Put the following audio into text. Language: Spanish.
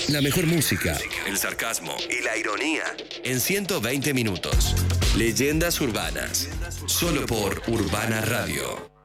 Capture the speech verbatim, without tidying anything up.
La mejor música, el sarcasmo y la ironía. en ciento veinte minutos. Leyendas urbanas. Solo por Urbana Radio.